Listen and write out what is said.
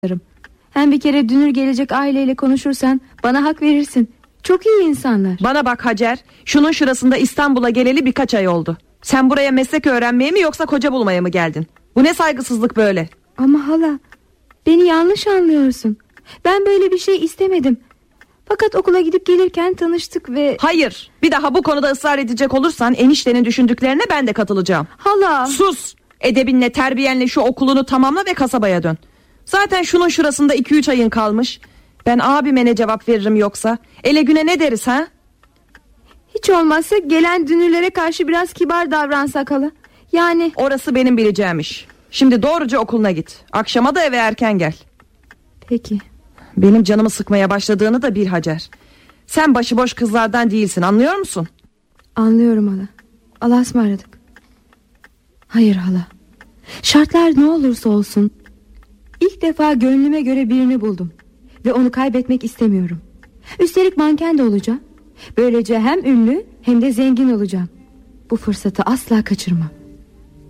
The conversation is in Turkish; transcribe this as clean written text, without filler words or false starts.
Hem bir kere Dünür gelecek aileyle konuşursan bana hak verirsin. Çok iyi insanlar. Bana bak Hacer, şunun şurasında İstanbul'a geleli birkaç ay oldu. Sen buraya meslek öğrenmeye mi yoksa koca bulmaya mı geldin? Bu ne saygısızlık böyle? Ama hala, beni yanlış anlıyorsun. Ben böyle bir şey istemedim. Fakat okula gidip gelirken tanıştık ve... Hayır, bir daha bu konuda ısrar edecek olursan eniştenin düşündüklerine ben de katılacağım. Hala. Sus! Edebinle, terbiyenle şu okulunu tamamla ve kasabaya dön. Zaten şunun şurasında 2-3 ayın kalmış. Ben abime ne cevap veririm yoksa? Ele güne ne deriz ha? Hiç olmazsa gelen Dünürlere karşı biraz kibar davransak hala. Yani... Orası benim bileceğim iş. Şimdi doğruca okuluna git. Akşama da eve erken gel. Peki. Benim canımı sıkmaya başladığını da bil Hacer. Sen başıboş kızlardan değilsin, anlıyor musun? Anlıyorum hala. Allah'a ısmarladık. Hayır hala. Şartlar ne olursa olsun İlk defa gönlüme göre birini buldum. Ve onu kaybetmek istemiyorum. Üstelik manken de olacağım. Böylece hem ünlü hem de zengin olacağım. Bu fırsatı asla kaçırmam.